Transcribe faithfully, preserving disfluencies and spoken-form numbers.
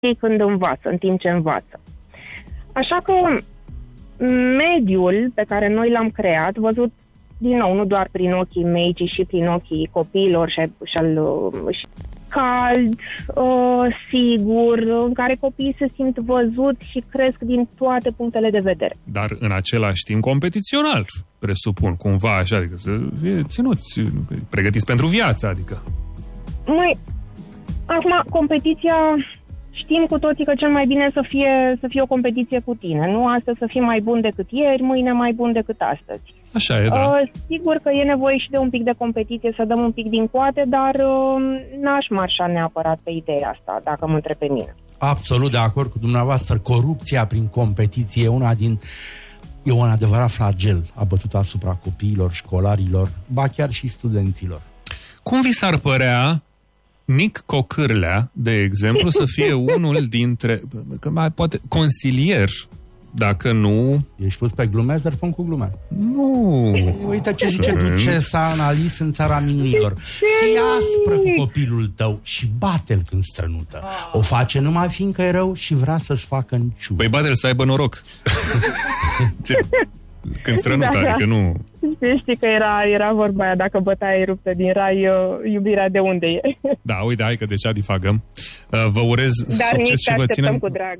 când învață, în timp ce învață. Așa că mediul pe care noi l-am creat, văzut din nou, nu doar prin ochii mei, ci și prin ochii copiilor și, și al și cald, uh, sigur, în care copiii se simt văzuți și cresc din toate punctele de vedere. Dar în același timp competițional, presupun, cumva așa, adică să fie ținuți, pregătiți pentru viață, adică. Noi, acum, competiția, știm cu toții că cel mai bine să fie, să fie o competiție cu tine, nu astăzi să fii mai bun decât ieri, mâine mai bun decât astăzi. Așa e, da. Uh, sigur că e nevoie și de un pic de competiție, să dăm un pic din coate, dar uh, n-aș marșa neapărat pe ideea asta, dacă mă întreb pe mine. Absolut de acord cu dumneavoastră. Corupția prin competiție e una din... e un adevărat flagel abătut asupra copiilor, școlarilor, ba chiar și studenților. Cum vi s-ar părea Nic Cocârlea, de exemplu, să fie unul dintre... Că mai poate consilier, dacă nu... Ești pus pe glume, dar pun cu glume. Nu... Uite ce zice ducesa Annalise în țara minunilor. Fii aspră cu copilul tău și bate-l când strănută. O face numai fiindcă e rău și vrea să-ți facă în ciu. Păi bate-l să aibă noroc. Ce? Când strănută, da, adică nu... Știi că era, era vorba aia, dacă bătaia e ruptă din rai, iubirea de unde e? Da, uite, hai că deja difagăm. Vă urez Dar succes și vă ținem... cu drag.